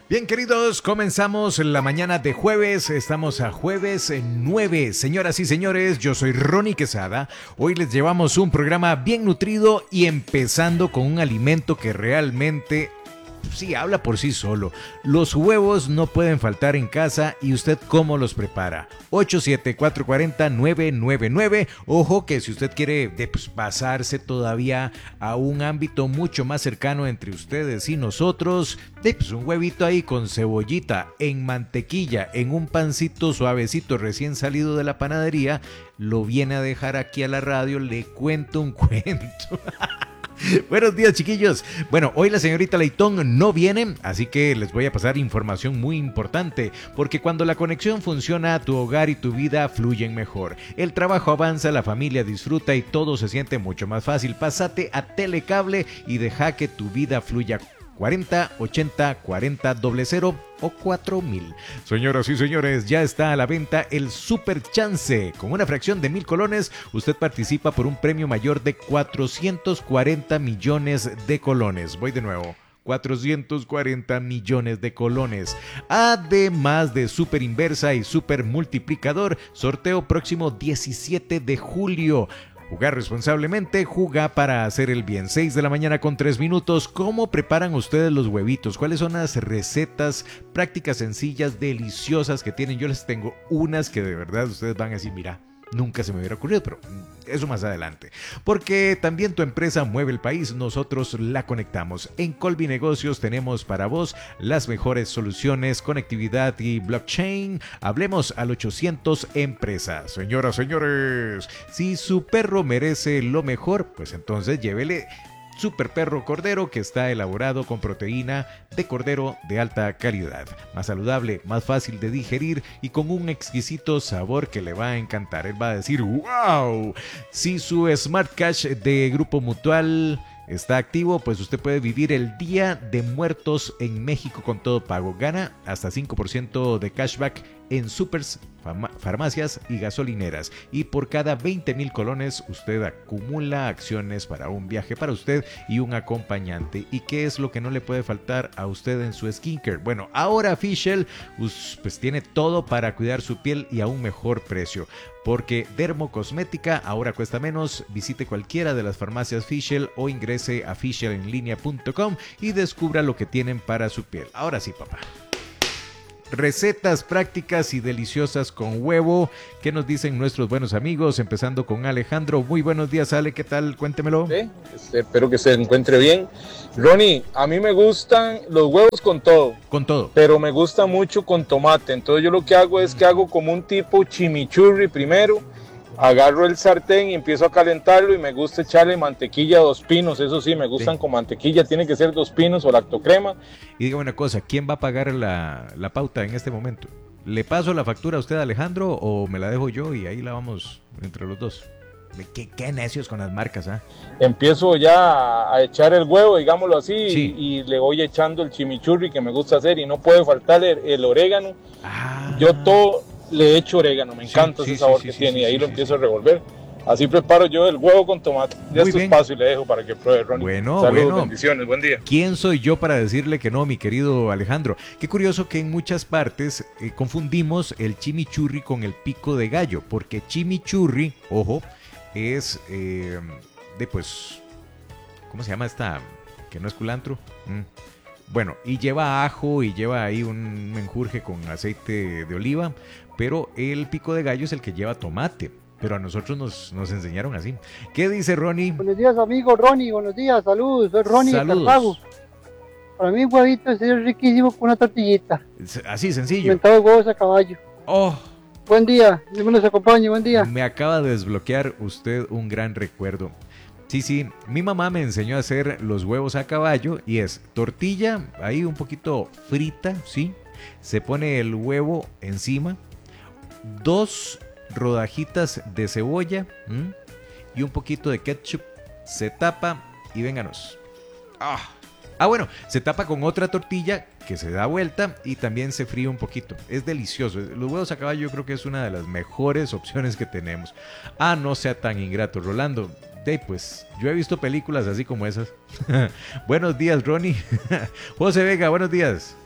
Bien, queridos, comenzamos la mañana de jueves. Estamos a jueves 9. Señoras y señores, yo soy Ronnie Quesada. Hoy les llevamos un programa bien nutrido y empezando con un alimento que realmente sí habla por sí solo. Los huevos no pueden faltar en casa. ¿Y usted cómo los prepara? 874-40-999. Ojo que si usted quiere pasarse todavía a un ámbito mucho más cercano entre ustedes y nosotros, un huevito ahí con cebollita en mantequilla, en un pancito suavecito recién salido de la panadería, lo viene a dejar aquí a la radio, le cuento un cuento. Buenos días, chiquillos. Bueno, hoy la señorita Leitón no viene, así que les voy a pasar información muy importante, porque cuando la conexión funciona, tu hogar y tu vida fluyen mejor. El trabajo avanza, la familia disfruta y todo se siente mucho más fácil. Pásate a Telecable y deja que tu vida fluya. 40 80 40 00 o 4000. Señoras y señores, ya está a la venta el Super Chance. Con una fracción de 1000 colones, usted participa por un premio mayor de 440 millones de colones. Voy de nuevo. 440 millones de colones. Además de Super Inversa y Super Multiplicador, sorteo próximo 17 de julio. Jugar responsablemente, jugar para hacer el bien. 6 de la mañana con 3 minutos. ¿Cómo preparan ustedes los huevitos? ¿Cuáles son las recetas prácticas, sencillas, deliciosas que tienen? Yo les tengo unas que de verdad ustedes van a decir, mira, nunca se me hubiera ocurrido, pero eso más adelante. Porque también tu empresa mueve el país, nosotros la conectamos. En Colby Negocios tenemos para vos las mejores soluciones, conectividad y blockchain. Hablemos al 800 Empresas. Señoras, señores, si su perro merece lo mejor, pues entonces llévele Super Perro Cordero, que está elaborado con proteína de cordero de alta calidad. Más saludable, más fácil de digerir y con un exquisito sabor que le va a encantar. Él va a decir ¡wow! Si su Smart Cash de Grupo Mutual está activo, pues usted puede vivir el Día de Muertos en México con todo pago. Gana hasta 5% de cashback en supers, farmacias y gasolineras. Y por cada 20,000 colones usted acumula acciones para un viaje para usted y un acompañante. ¿Y qué es lo que no le puede faltar a usted en su skincare? Bueno, ahora Fischl pues tiene todo para cuidar su piel y a un mejor precio. Porque Dermocosmética ahora cuesta menos. Visite cualquiera de las farmacias Fischl o ingrese a fischelenlinea.com y descubra lo que tienen para su piel. Ahora sí, papá. Recetas prácticas y deliciosas con huevo. ¿Qué nos dicen nuestros buenos amigos? Empezando con Alejandro. Muy buenos días, Ale. ¿Qué tal? Cuéntemelo. Sí, espero que se encuentre bien. Ronnie, a mí me gustan los huevos con todo. Con todo. Pero me gusta mucho con tomate. Entonces yo lo que hago es que hago como un tipo chimichurri primero. Agarro el sartén y empiezo a calentarlo y me gusta echarle mantequilla 2 pinos, eso sí, me gustan con mantequilla, tiene que ser 2 pinos o lactocrema. Y dígame una cosa, ¿quién va a pagar la pauta en este momento? ¿Le paso la factura a usted, Alejandro, o me la dejo yo y ahí la vamos entre los dos? Qué necios con las marcas, ¿ah? Empiezo ya a echar el huevo, digámoslo así, sí. y le voy echando el chimichurri que me gusta hacer y no puede faltar el orégano. Yo todo le echo orégano, me encanta ese sabor que tiene y ahí lo empiezo a revolver. Así preparo yo el huevo con tomate. Ya es tu espacio y le dejo para que pruebe, Ronnie. Saludos, bendiciones, buen día. ¿Quién soy yo para decirle que no, mi querido Alejandro? Qué curioso que en muchas partes confundimos el chimichurri con el pico de gallo, porque chimichurri, ojo, es ¿cómo se llama esta? Que no es culantro. Bueno, y lleva ajo y lleva ahí un menjurje con aceite de oliva, pero el pico de gallo es el que lleva tomate. Pero a nosotros nos enseñaron así. ¿Qué dice Ronnie? Buenos días, amigo Ronnie. Buenos días, saludos. Soy Ronnie de Cartago. Para mí, huevito es riquísimo con una tortillita. Así, sencillo. Inventado huevos a caballo. Oh. Buen día, Dios me los acompañe, buen día. Me acaba de desbloquear usted un gran recuerdo. Sí, mi mamá me enseñó a hacer los huevos a caballo y es tortilla, ahí un poquito frita, ¿sí? Se pone el huevo encima, 2 rodajitas de cebolla y un poquito de ketchup, se tapa y vénganos. Bueno, se tapa con otra tortilla que se da vuelta y también se fríe un poquito. Es delicioso. Los huevos a caballo yo creo que es una de las mejores opciones que tenemos. No sea tan ingrato, Rolando. Pues yo he visto películas así como esas. Buenos días, Ronnie. José Vega, buenos días.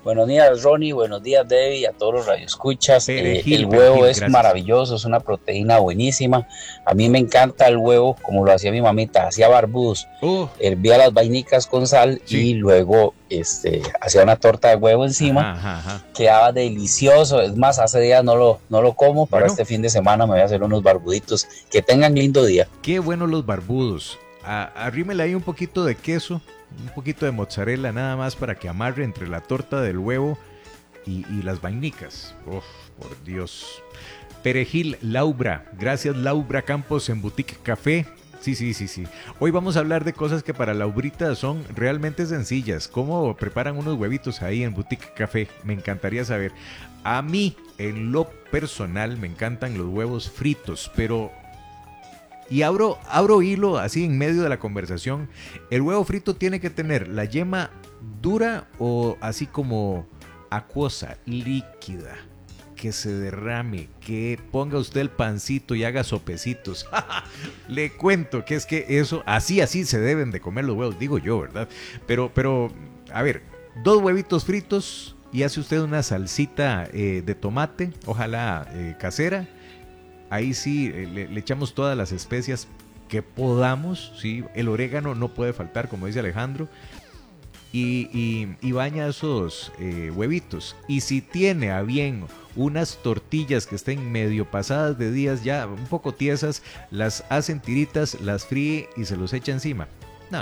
Buenos días, Ronnie, buenos días, Debbie, a todos los radioescuchas. Perejil, el huevo es gracias. maravilloso, es una proteína buenísima. A mí me encanta el huevo, como lo hacía mi mamita, hacía barbudos. Hervía las vainicas con sal y luego hacía una torta de huevo encima. Quedaba delicioso. Es más, hace días no lo como. Para este fin de semana me voy a hacer unos barbuditos. Que tengan lindo día. Qué bueno los barbudos. Arrímele ahí un poquito de queso, un poquito de mozzarella nada más para que amarre entre la torta del huevo y las vainicas. Uf, por Dios. Perejil, Laura. Gracias, Laura Campos en Boutique Café. Sí. Hoy vamos a hablar de cosas que para Laurita son realmente sencillas. ¿Cómo preparan unos huevitos ahí en Boutique Café? Me encantaría saber. A mí, en lo personal, me encantan los huevos fritos, pero... Y abro hilo así en medio de la conversación. ¿El huevo frito tiene que tener la yema dura o así como acuosa, líquida? Que se derrame, que ponga usted el pancito y haga sopecitos. Le cuento que es que eso, así se deben de comer los huevos, digo yo, ¿verdad? Pero, a ver, 2 huevitos fritos y hace usted una salsita de tomate, ojalá casera. Ahí sí le echamos todas las especias que podamos, ¿sí? El orégano no puede faltar, como dice Alejandro. Y baña esos huevitos. Y si tiene a bien unas tortillas que estén medio pasadas de días, ya un poco tiesas, las hacen tiritas, las fríe y se los echa encima. No.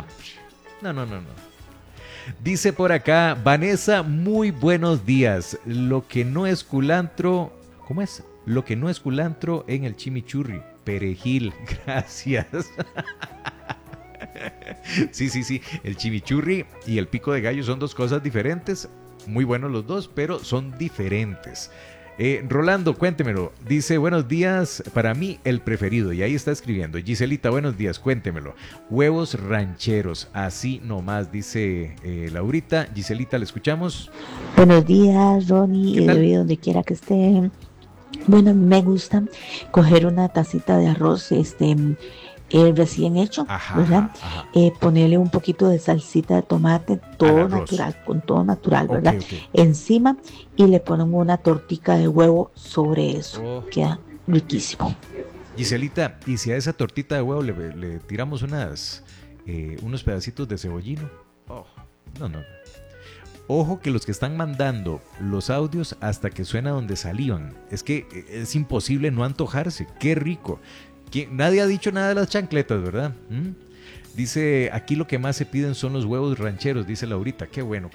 Dice por acá Vanessa, muy buenos días. Lo que no es culantro, ¿cómo es? Lo que no es culantro en el chimichurri, perejil. Gracias. Sí, el chimichurri y el pico de gallo son 2 cosas diferentes, muy buenos los dos, pero son diferentes. Rolando, cuéntemelo, dice, buenos días, para mí el preferido, y ahí está escribiendo. Giselita, buenos días, cuéntemelo. Huevos rancheros, así nomás, dice Laurita. Giselita, le escuchamos. Buenos días, Ronnie, y Debbie, donde quiera que estén. Bueno, me gusta coger una tacita de arroz, recién hecho, ¿verdad? Ponerle un poquito de salsita de tomate, todo natural, con todo natural, ¿verdad? Okay. Encima, y le ponen una tortica de huevo sobre eso. Queda riquísimo. Giselita, ¿y si a esa tortita de huevo le tiramos unos pedacitos de cebollino? No. Ojo que los que están mandando los audios hasta que suena donde salivan. Es que es imposible no antojarse. ¡Qué rico! Nadie ha dicho nada de las chancletas, ¿verdad? Dice, aquí lo que más se piden son los huevos rancheros, dice Laurita. Qué bueno.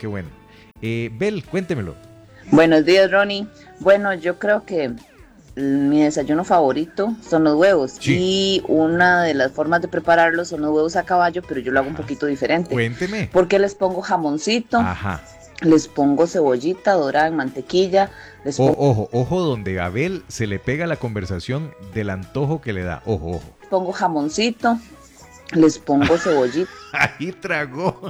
Bel, cuéntemelo. Buenos días, Ronnie. Bueno, yo creo que mi desayuno favorito son los huevos. Sí. Y una de las formas de prepararlos son los huevos a caballo, pero yo lo hago un poquito diferente. Cuénteme. Porque les pongo jamoncito. Les pongo cebollita dorada en mantequilla. Ojo, donde a Abel se le pega la conversación del antojo que le da. Ojo. Pongo jamoncito, les pongo cebollita. Ahí tragó.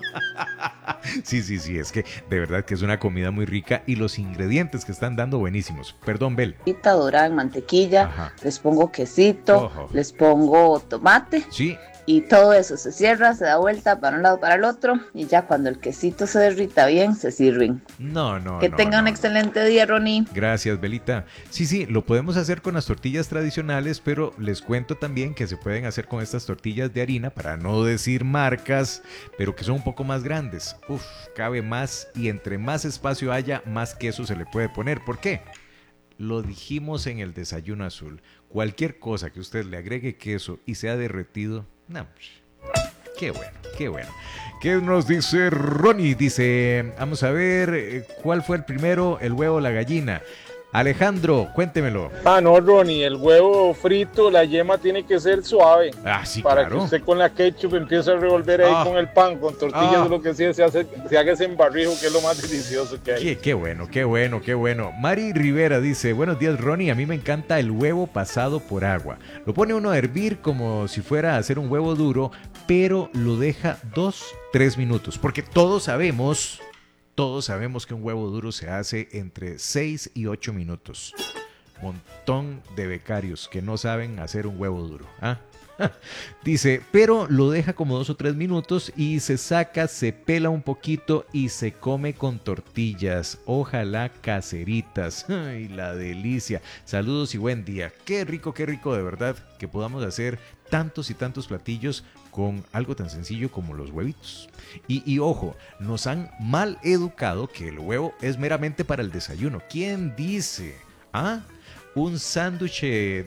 Sí, es que de verdad que es una comida muy rica y los ingredientes que están dando buenísimos. Perdón, Bel. Dorada en mantequilla, les pongo quesito, les pongo tomate. Sí. Y todo eso se cierra, se da vuelta para un lado, para el otro, y ya cuando el quesito se derrita bien, se sirven. Que tengan un excelente día, Ronnie. Gracias, Belita. Sí, lo podemos hacer con las tortillas tradicionales, pero les cuento también que se pueden hacer con estas tortillas de harina, para no decir marcas, pero que son un poco más grandes. Cabe más, y entre más espacio haya, más queso se le puede poner. ¿Por qué? Lo dijimos en el desayuno azul. Cualquier cosa que usted le agregue queso y sea derretido, no, qué bueno. ¿Qué nos dice Ronnie? Dice, vamos a ver, ¿cuál fue el primero, el huevo o la gallina? Alejandro, cuéntemelo. No, Ronnie, el huevo frito, la yema tiene que ser suave. Sí, para claro. que usted con la ketchup empiece a revolver ahí con el pan, con tortillas, lo que sea, se haga ese embarrijo que es lo más delicioso que hay. Qué bueno. Mari Rivera dice, buenos días, Ronnie, a mí me encanta el huevo pasado por agua. Lo pone uno a hervir como si fuera a hacer un huevo duro, pero lo deja 2-3 minutos, porque todos sabemos que un huevo duro se hace entre 6 y 8 minutos. montón de becarios que no saben hacer un huevo duro. Dice, pero lo deja como 2 o 3 minutos y se saca, se pela un poquito y se come con tortillas, ojalá caseritas. ¡Ay, la delicia! Saludos y buen día. Qué rico de verdad que podamos hacer tantos y tantos platillos con algo tan sencillo como los huevitos. Y ojo, nos han mal educado que el huevo es meramente para el desayuno. ¿Quién dice? Un sándwich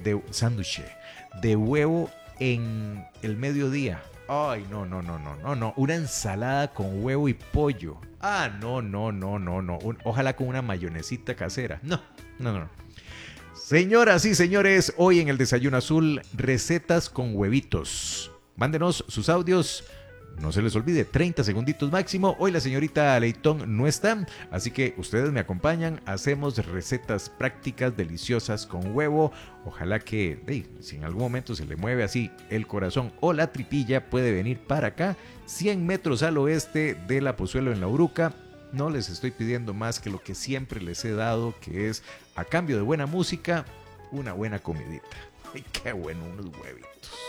de huevo en el mediodía. Ay, no. Una ensalada con huevo y pollo. No. Ojalá con una mayonesita casera. No. Señoras y señores, hoy en el Desayuno Azul, recetas con huevitos. Mándenos sus audios. No se les olvide, 30 segunditos máximo. Hoy la señorita Leitón no está, así que ustedes me acompañan. Hacemos recetas prácticas, deliciosas con huevo. Ojalá que, si en algún momento se le mueve así el corazón o la tripilla, puede venir para acá, 100 metros al oeste de la Pozuelo en La Uruca. No les estoy pidiendo más que lo que siempre les he dado, que es, a cambio de buena música, una buena comidita. ¡Ay, qué bueno, unos huevitos!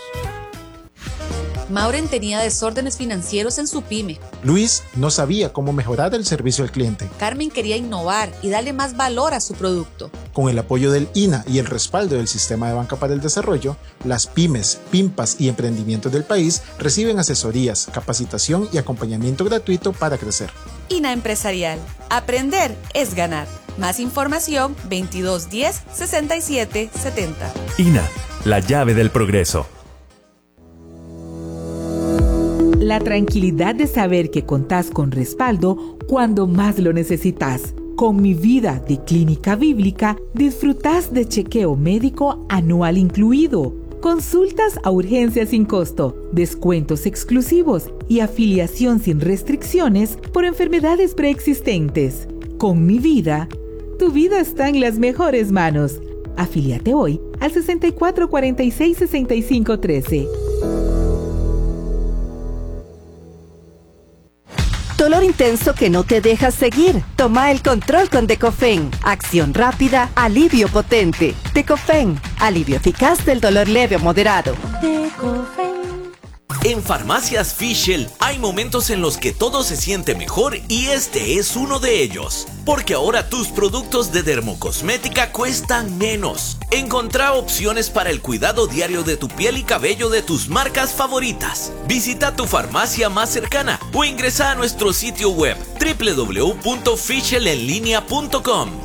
Mauren tenía desórdenes financieros en su pyme. Luis no sabía cómo mejorar el servicio al cliente. Carmen quería innovar y darle más valor a su producto. Con el apoyo del INA y el respaldo del Sistema de Banca para el Desarrollo, las pymes, PIMPAS y emprendimientos del país reciben asesorías, capacitación y acompañamiento gratuito para crecer. INA Empresarial. Aprender es ganar. Más información 2210 67 70. INA, la llave del progreso. La tranquilidad de saber que contás con respaldo cuando más lo necesitas. Con Mi Vida de Clínica Bíblica, disfrutás de chequeo médico anual incluido, consultas a urgencias sin costo, descuentos exclusivos y afiliación sin restricciones por enfermedades preexistentes. Con Mi Vida, tu vida está en las mejores manos. Afíliate hoy al 6446-6513. Dolor intenso que no te deja seguir. Toma el control con Decofen. Acción rápida, alivio potente. Decofen, alivio eficaz del dolor leve o moderado. Decofen. En Farmacias Fischl hay momentos en los que todo se siente mejor y este es uno de ellos. Porque ahora tus productos de dermocosmética cuestan menos. Encontrá opciones para el cuidado diario de tu piel y cabello de tus marcas favoritas. Visita tu farmacia más cercana o ingresa a nuestro sitio web www.fischlenlinea.com.